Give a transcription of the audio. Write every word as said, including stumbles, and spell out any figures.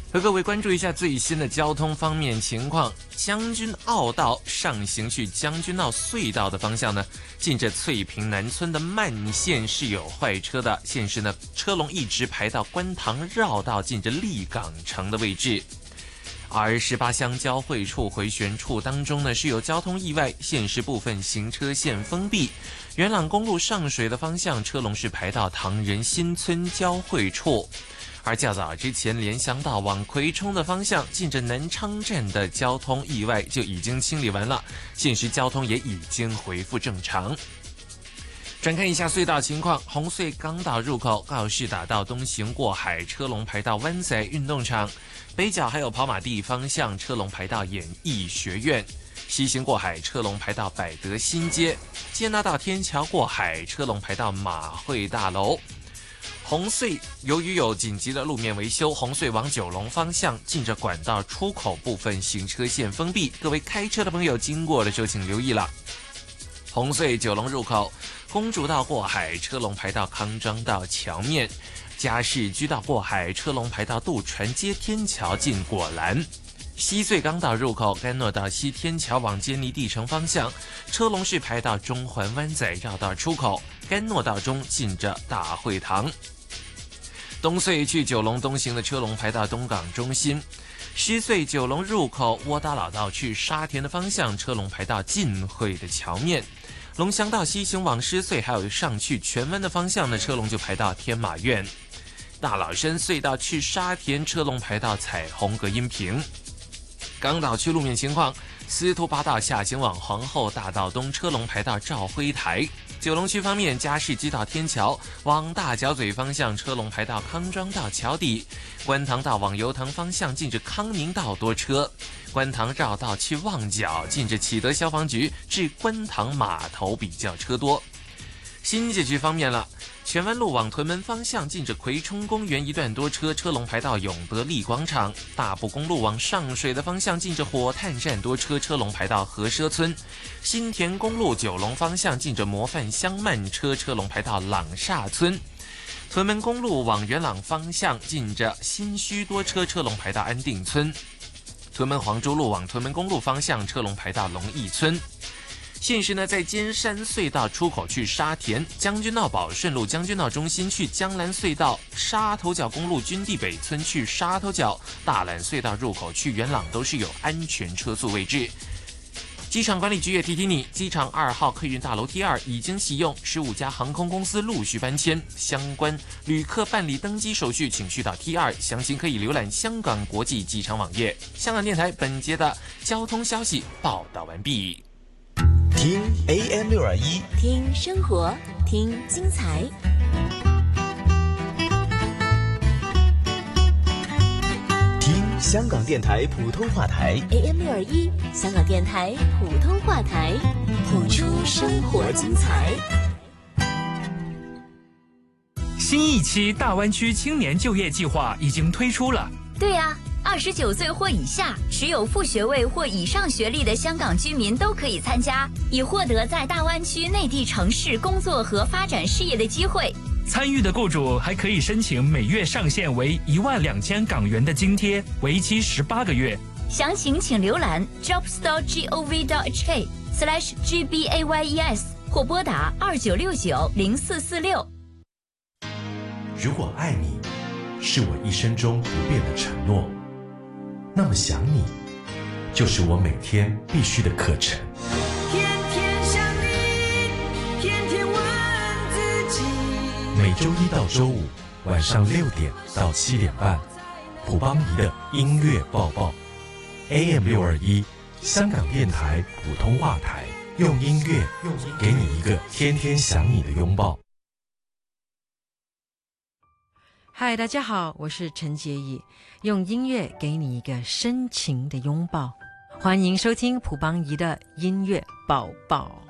和各位关注一下最新的交通方面情况。将军澳道上行去将军澳隧道的方向呢，近着翠屏南村的慢线是有坏车的，现时呢车龙一直排到观塘绕道近着立港城的位置。而十八乡交汇处回旋处当中呢是有交通意外，现时部分行车线封闭。元朗公路上水的方向车龙是排到唐人新村交汇处。而较早之前联翔道往葵涌的方向近着南昌站的交通意外就已经清理完了，现时交通也已经恢复正常。转看一下隧道情况，红隧港岛入口告士打道东行过海车龙排到湾仔运动场，北角还有跑马地方向车龙排到演艺学院，西行过海车龙排到百德新街，接纳到天桥过海车龙排到马会大楼。红隧由于有紧急的路面维修，红隧往九龙方向近着管道出口部分行车线封闭，各位开车的朋友经过的时候请留意了。红隧九龙入口公主道过海车龙排到康庄道桥面，嘉士居道过海车龙排到渡船街天桥近果栏。西隧港岛入口甘诺道西天桥往坚尼地城方向，车龙是排到中环湾仔绕道出口，甘诺道中近着大会堂。东隧去九龙东行的车龙排到东港中心，西隧九龙入口窝打老道去沙田的方向车龙排到浸会的桥面，龙翔道西行往狮隧还有上去荃湾的方向的车龙就排到天马苑，大老山隧道去沙田车龙排到彩虹隔音屏。港岛区路面情况，司徒拔道下行往皇后大道东车龙排到兆辉台。九龙区方面，嘉士居道天桥往大角咀方向车龙排到康庄道桥底，观塘道往油塘方向近着康宁道多车，观塘绕道去旺角近着启德消防局至观塘码头比较车多。新界区方面了，荃湾路往屯门方向近着葵涌公园一段多车，车龙排到永德利广场；大埔公路往上水的方向近着火炭站多车，车龙排到和奢村；新田公路九龙方向近着模范乡慢车，车龙排到朗厦村；屯门公路往元朗方向近着新墟多车，车龙排到安定村；屯门黄珠路往屯门公路方向车龙排到龙义村。现时呢，在尖山隧道出口去沙田，将军澳宝顺路将军澳中心去江兰隧道，沙头角公路军地北村去沙头角，大榄隧道入口去元朗都是有安全车速位置。机场管理局也提提你，机场二号客运大楼 T 二已经启用，十五家航空公司陆续搬迁，相关旅客办理登机手续请去到 T 二，详情可以浏览香港国际机场网页。香港电台本节的交通消息报道完毕。 听 A M 六二一， 听生活，听精彩。 听香港电台普通话台 A M 六二一，香港电台普通话台，谱出生活精彩。 新一期大湾区青年就业计划已经推出了。 对呀、啊。二十九岁或以下，持有副学位或以上学历的香港居民都可以参加，以获得在大湾区内地城市工作和发展事业的机会。 参与的雇主还可以申请每月上限为一万两千港元的津贴，为期十八个月。 详情请浏览 jobstore gov dot hk slash gbayes 或拨打二九六九零四四六。 如果爱你是我一生中不变的承诺，那么想你就是我每天必须的课程。 天天想你，天天问自己。 每周一到周五晚上六点到七点半，普邦仪的音乐报报 A M 六二一，香港电台普通话台，用音乐给你一个天天想你的拥抱。 嗨，大家好，我是陈洁仪，用音乐给你一个深情的拥抱。欢迎收听普邦仪的音乐抱抱。